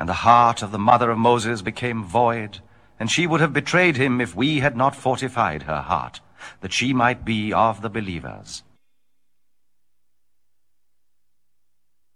And the heart of the mother of Moses became void, and she would have betrayed him if we had not fortified her heart, that she might be of the believers.